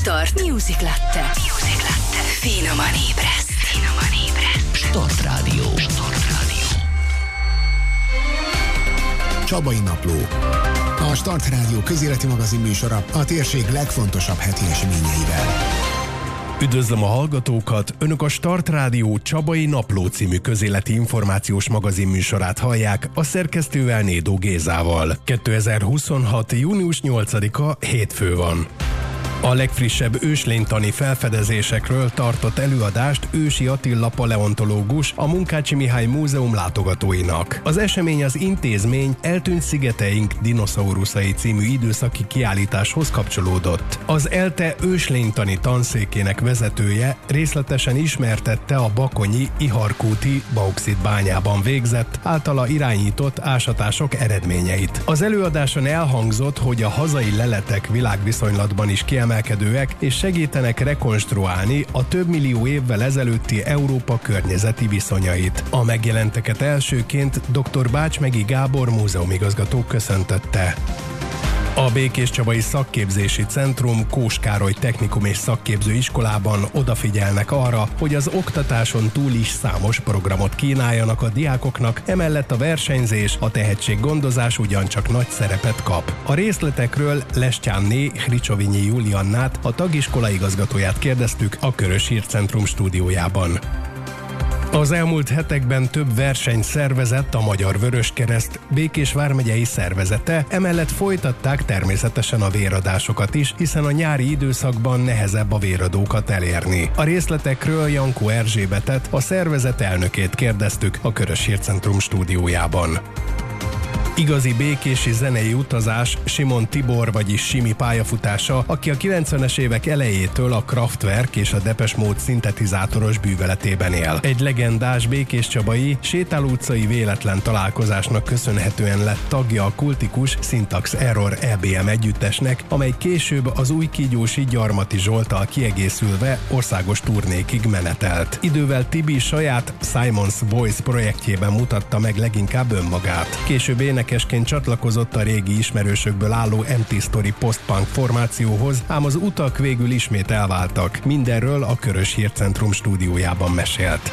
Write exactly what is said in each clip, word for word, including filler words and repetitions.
Start Music Latte. Music Latte. Finoman ébresz. Finoman ébresz. Start Rádió. Start Rádió. Csabai Napló. A Start Rádió közéleti magazin műsora a térség legfontosabb heti eseményeivel. Üdvözlöm a hallgatókat! Önök a Start Rádió Csabai Napló című közéleti információs magazin műsorát hallják a szerkesztővel, Nédó Gézával. kétezer-huszonhat. június nyolcadika hétfő van. A legfrissebb őslénytani felfedezésekről tartott előadást Ősi Attila paleontológus a Munkácsi Mihály Múzeum látogatóinak. Az esemény az intézmény Eltűnt szigeteink dinoszauruszai című időszaki kiállításhoz kapcsolódott. Az ELTE őslénytani tanszékének vezetője részletesen ismertette a bakonyi Iharkúti bauxit bányában végzett, általa irányított ásatások eredményeit. Az előadáson elhangzott, hogy a hazai leletek világviszonylatban is kiemelt és segítenek rekonstruálni a több millió évvel ezelőtti Európa környezeti viszonyait. A megjelenteket elsőként dr. Bácsmegyi Gábor múzeumigazgató köszöntötte. A Békéscsabai Szakképzési Centrum Kós Károly Technikum és Szakképző Iskolában odafigyelnek arra, hogy az oktatáson túl is számos programot kínáljanak a diákoknak, emellett a versenyzés, a tehetséggondozás ugyancsak nagy szerepet kap. A részletekről Lestyánné Hricsovinyi Juliannát, a tagiskola igazgatóját kérdeztük a Körös Hírcentrum stúdiójában. Az elmúlt hetekben több verseny szervezett a Magyar Vöröskereszt Békés vármegyei szervezete, emellett folytatták természetesen a véradásokat is, hiszen a nyári időszakban nehezebb a véradókat elérni. A részletekről Jankó Erzsébetet, a szervezet elnökét kérdeztük a Körös Hírcentrum stúdiójában. Igazi békési zenei utazás Simon Tibor, vagyis Simi pályafutása, aki a kilencvenes évek elejétől a Kraftwerk és a Depeche Mode szintetizátoros bűveletében él. Egy legendás békéscsabai, sétáló utcai véletlen találkozásnak köszönhetően lett tagja a kultikus Syntax Error é bé em együttesnek, amely később az Újkígyósi Gyarmati Zsolttal kiegészülve országos turnékig menetelt. Idővel Tibi saját Simon's Boys projektjében mutatta meg leginkább önmagát. Később énekesként csatlakozott a régi ismerősökből álló Empty Story post-punk formációhoz, ám az utak végül ismét elváltak. Mindenről a Körös Hírcentrum stúdiójában mesélt.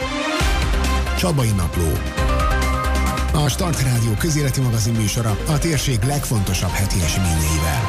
Csabai Napló. A Start Rádió közéleti magazin műsora a térség legfontosabb heti eseményeivel.